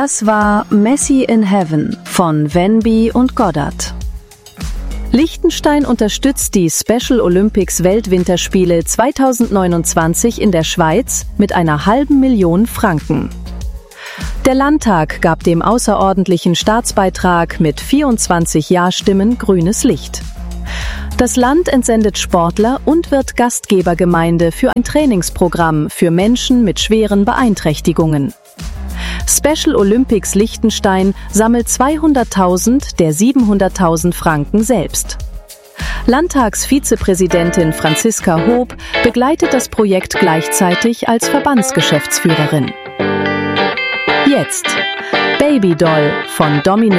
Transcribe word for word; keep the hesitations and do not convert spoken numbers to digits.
Das war Messi in Heaven von Venby und Goddard. Liechtenstein unterstützt die Special Olympics Weltwinterspiele zweitausendneunundzwanzig in der Schweiz mit einer halben Million Franken. Der Landtag gab dem außerordentlichen Staatsbeitrag mit vierundzwanzig Ja-Stimmen grünes Licht. Das Land entsendet Sportler und wird Gastgebergemeinde für ein Trainingsprogramm für Menschen mit schweren Beeinträchtigungen. Special Olympics Liechtenstein sammelt zweihunderttausend der siebenhunderttausend Franken selbst. Landtagsvizepräsidentin Franziska Hoob begleitet das Projekt gleichzeitig als Verbandsgeschäftsführerin. Jetzt Baby Doll von Dominik